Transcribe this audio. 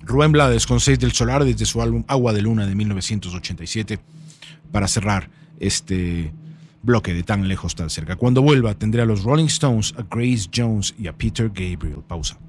Rubén Blades con 6 del Solar desde su álbum Agua de Luna de 1987 para cerrar este bloque de Tan Lejos Tan Cerca. Cuando vuelva tendré a los Rolling Stones, a Grace Jones y a Peter Gabriel. Pausa.